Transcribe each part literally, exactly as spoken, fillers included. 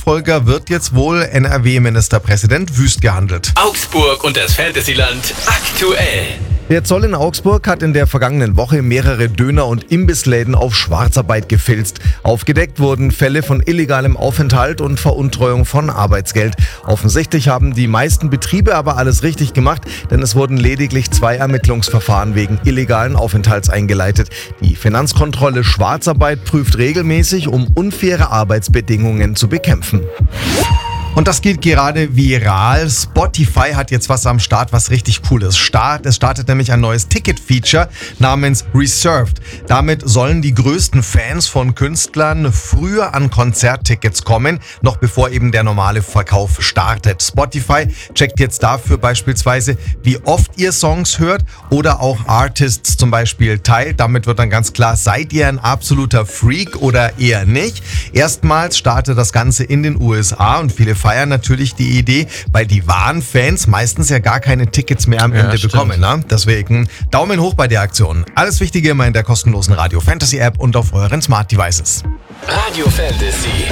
Nachfolger wird jetzt wohl N R W-Ministerpräsident Wüst gehandelt. Augsburg und das Fantasyland aktuell. Der Zoll in Augsburg hat in der vergangenen Woche mehrere Döner- und Imbissläden auf Schwarzarbeit gefilzt. Aufgedeckt wurden Fälle von illegalem Aufenthalt und Veruntreuung von Arbeitsgeld. Offensichtlich haben die meisten Betriebe aber alles richtig gemacht, denn es wurden lediglich zwei Ermittlungsverfahren wegen illegalen Aufenthalts eingeleitet. Die Finanzkontrolle Schwarzarbeit prüft regelmäßig, um unfaire Arbeitsbedingungen zu bekämpfen. Und das geht gerade viral. Spotify hat jetzt was am Start, was richtig cool ist. Start, es startet nämlich ein neues Ticket-Feature namens Reserved. Damit sollen die größten Fans von Künstlern früher an Konzerttickets kommen, noch bevor eben der normale Verkauf startet. Spotify checkt jetzt dafür beispielsweise, wie oft ihr Songs hört oder auch Artists zum Beispiel teilt. Damit wird dann ganz klar, seid ihr ein absoluter Freak oder eher nicht. Erstmals startet das Ganze in den U S A und viele feiern natürlich die Idee, weil die wahren Fans meistens ja gar keine Tickets mehr am Ja, Ende stimmt. bekommen. Ne? Deswegen Daumen hoch bei der Aktion. Alles Wichtige immer in der kostenlosen Radio Fantasy App und auf euren Smart Devices. Radio Fantasy.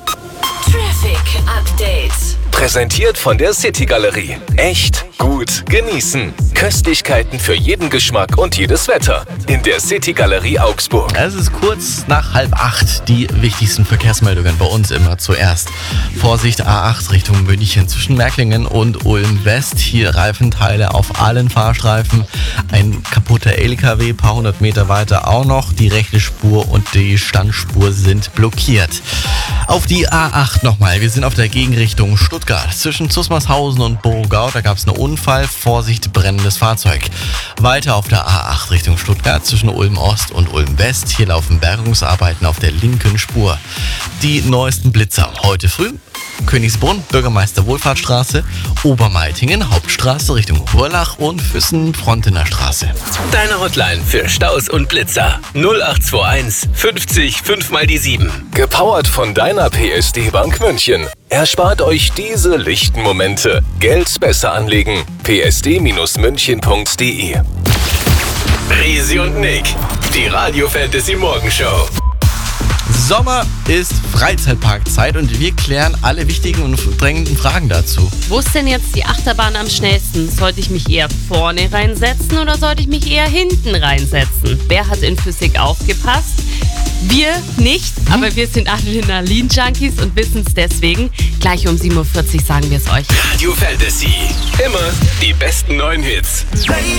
Traffic Update. Präsentiert von der City Galerie. Echt gut genießen. Köstlichkeiten für jeden Geschmack und jedes Wetter. In der City Galerie Augsburg. Es ist kurz nach halb acht. Die wichtigsten Verkehrsmeldungen bei uns immer zuerst. Vorsicht A acht Richtung München zwischen Märklingen und Ulm West. Hier Reifenteile auf allen Fahrstreifen. Ein kaputter L K W, paar hundert Meter weiter auch noch. Die rechte Spur und die Standspur sind blockiert. Auf die A acht nochmal. Wir sind auf der Gegenrichtung Stuttgart. Zwischen Zusmarshausen und Borgau, da gab es einen Unfall. Vorsicht, brennendes Fahrzeug. Weiter auf der A acht Richtung Stuttgart zwischen Ulm Ost und Ulm West. Hier laufen Bergungsarbeiten auf der linken Spur. Die neuesten Blitzer heute früh. Königsbrunn, Bürgermeister Wohlfahrtsstraße, Obermeitingen, Hauptstraße Richtung Hurlach und Füssen-Frontener Straße. Deine Hotline für Staus und Blitzer. null acht zwei eins fünfzig fünf mal die sieben. Gepowert von deiner P S D Bank München. Erspart euch diese lichten Momente. Geld besser anlegen. p s d münchen punkt d e. Risi und Nick. Die Radio Fantasy Morgenshow. Sommer ist Freizeitparkzeit und wir klären alle wichtigen und drängenden Fragen dazu. Wo ist denn jetzt die Achterbahn am schnellsten? Sollte ich mich eher vorne reinsetzen oder sollte ich mich eher hinten reinsetzen? Wer hat in Physik aufgepasst? Wir nicht, aber wir sind Adrenalin-Junkies und wissen es deswegen. Gleich um sieben Uhr vierzig sagen wir es euch. Radio Fantasy. Immer die besten neuen Hits.